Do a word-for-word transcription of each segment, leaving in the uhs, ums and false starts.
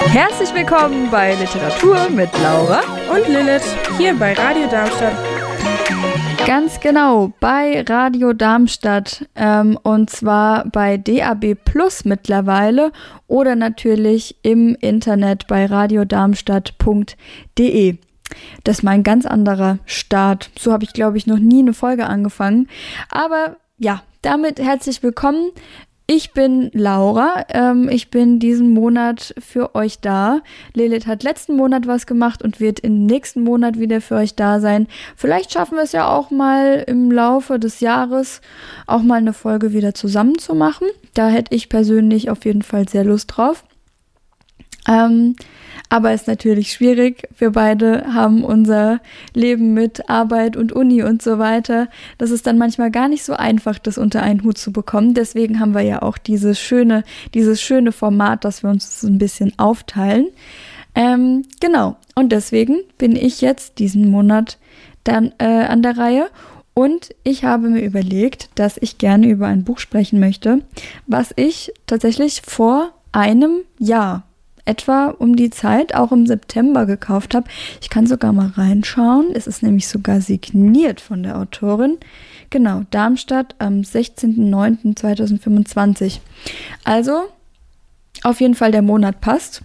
Herzlich willkommen bei Literatur mit Laura und Lilith hier bei Radio Darmstadt. Ganz genau, bei Radio Darmstadt ähm, und zwar bei D A B Plus mittlerweile oder natürlich im Internet bei radiodarmstadt punkt de. Das ist mein ganz anderer Start. So habe ich, glaube ich, noch nie eine Folge angefangen. Aber ja, damit herzlich willkommen. Ich bin Laura, ähm, ich bin diesen Monat für euch da. Lilith hat letzten Monat was gemacht und wird im nächsten Monat wieder für euch da sein. Vielleicht schaffen wir es ja auch mal im Laufe des Jahres auch mal eine Folge wieder zusammen zu machen. Da hätte ich persönlich auf jeden Fall sehr Lust drauf. Ähm, aber ist natürlich schwierig. Wir beide haben unser Leben mit Arbeit und Uni und so weiter. Das ist dann manchmal gar nicht so einfach, das unter einen Hut zu bekommen. Deswegen haben wir ja auch dieses schöne, dieses schöne Format, dass wir uns so ein bisschen aufteilen. Ähm, genau. Und deswegen bin ich jetzt diesen Monat dann äh, an der Reihe. Und ich habe mir überlegt, dass ich gerne über ein Buch sprechen möchte, was ich tatsächlich vor einem Jahr etwa um die Zeit, auch im September gekauft habe. Ich kann sogar mal reinschauen. Es ist nämlich sogar signiert von der Autorin. Genau, Darmstadt am sechzehnten neunten zweitausendfünfundzwanzig. Also, auf jeden Fall der Monat passt.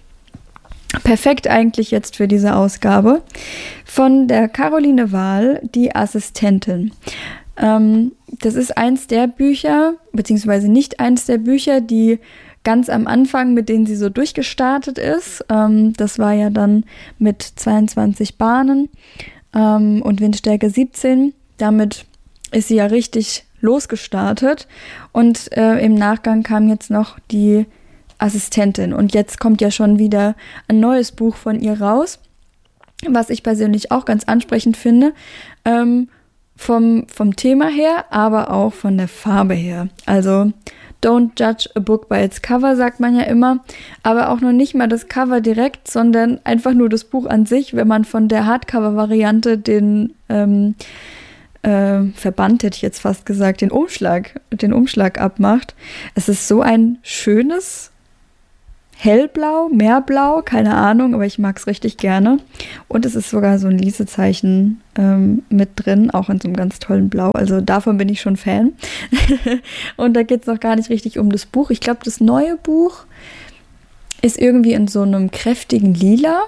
Perfekt eigentlich jetzt für diese Ausgabe. Von der Caroline Wahl, Die Assistentin. Ähm, das ist eins der Bücher, beziehungsweise nicht eins der Bücher, die ganz am Anfang, mit denen sie so durchgestartet ist. Ähm, das war ja dann mit zweiundzwanzig Bahnen ähm, und Windstärke siebzehn. Damit ist sie ja richtig losgestartet. Und äh, im Nachgang kam jetzt noch die Assistentin. Und jetzt kommt ja schon wieder ein neues Buch von ihr raus, was ich persönlich auch ganz ansprechend finde. Ähm, vom, vom Thema her, aber auch von der Farbe her. Also Don't judge a book by its cover, sagt man ja immer. Aber auch noch nicht mal das Cover direkt, sondern einfach nur das Buch an sich, wenn man von der Hardcover-Variante den ähm, äh, Verband, hätte ich jetzt fast gesagt, den Umschlag, den Umschlag abmacht. Es ist so ein schönes Hellblau, Meerblau, keine Ahnung, aber ich mag es richtig gerne. Und es ist sogar so ein Lesezeichen ähm, mit drin, auch in so einem ganz tollen Blau. Also davon bin ich schon Fan. Und da geht es noch gar nicht richtig um das Buch. Ich glaube, das neue Buch ist irgendwie in so einem kräftigen Lila.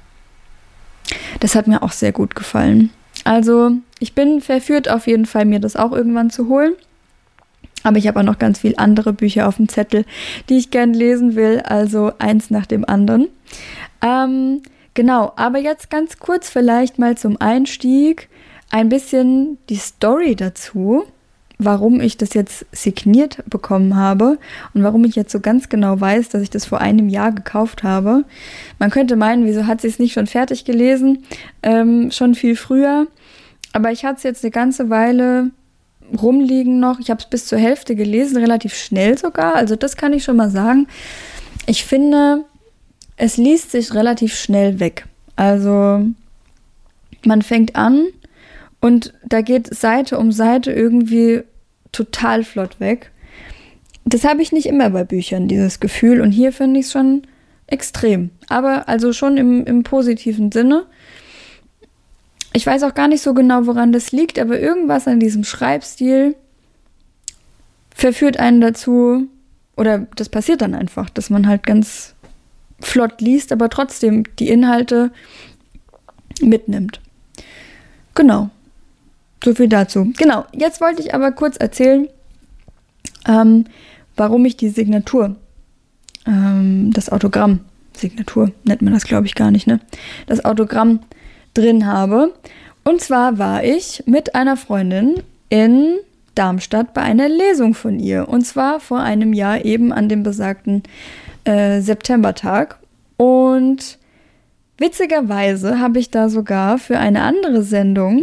Das hat mir auch sehr gut gefallen. Also ich bin verführt auf jeden Fall, mir das auch irgendwann zu holen. Aber ich habe auch noch ganz viele andere Bücher auf dem Zettel, die ich gern lesen will, also eins nach dem anderen. Ähm, genau, aber jetzt ganz kurz vielleicht mal zum Einstieg ein bisschen die Story dazu, warum ich das jetzt signiert bekommen habe und warum ich jetzt so ganz genau weiß, dass ich das vor einem Jahr gekauft habe. Man könnte meinen, wieso hat sie es nicht schon fertig gelesen, ähm, schon viel früher, aber ich hatte es jetzt eine ganze Weile rumliegen noch. Ich habe es bis zur Hälfte gelesen, relativ schnell sogar. Also das kann ich schon mal sagen. Ich finde, es liest sich relativ schnell weg. Also man fängt an und da geht Seite um Seite irgendwie total flott weg. Das habe ich nicht immer bei Büchern, dieses Gefühl. Und hier finde ich es schon extrem. Aber also schon im, im positiven Sinne. Ich weiß auch gar nicht so genau, woran das liegt, aber irgendwas an diesem Schreibstil verführt einen dazu, oder das passiert dann einfach, dass man halt ganz flott liest, aber trotzdem die Inhalte mitnimmt. Genau, so viel dazu. Genau, jetzt wollte ich aber kurz erzählen, ähm, warum ich die Signatur, ähm, das Autogramm, Signatur nennt man das, glaube ich, gar nicht, ne? Das Autogramm drin habe. Und zwar war ich mit einer Freundin in Darmstadt bei einer Lesung von ihr. Und zwar vor einem Jahr eben an dem besagten äh, Septembertag. Und witzigerweise habe ich da sogar für eine andere Sendung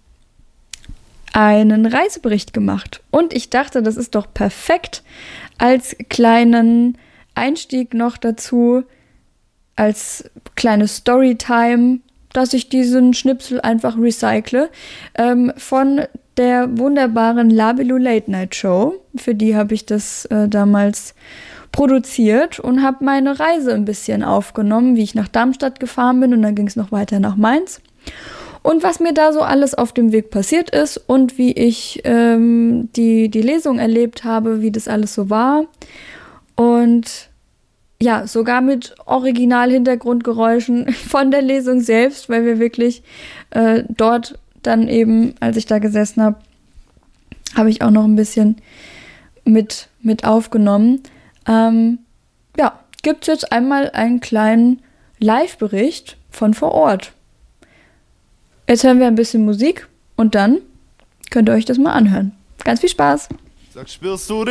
einen Reisebericht gemacht. Und ich dachte, das ist doch perfekt als kleinen Einstieg noch dazu, als kleine Storytime, dass ich diesen Schnipsel einfach recycle, ähm, von der wunderbaren Labelou Late Night Show. Für die habe ich das äh, damals produziert und habe meine Reise ein bisschen aufgenommen, wie ich nach Darmstadt gefahren bin und dann ging es noch weiter nach Mainz. Und was mir da so alles auf dem Weg passiert ist und wie ich ähm, die, die Lesung erlebt habe, wie das alles so war. Und ja, sogar mit Original-Hintergrundgeräuschen von der Lesung selbst, weil wir wirklich äh, dort dann eben, als ich da gesessen habe, habe ich auch noch ein bisschen mit, mit aufgenommen. Ähm, ja, gibt es jetzt einmal einen kleinen Live-Bericht von vor Ort. Jetzt hören wir ein bisschen Musik und dann könnt ihr euch das mal anhören. Ganz viel Spaß! Sag, spürst du den?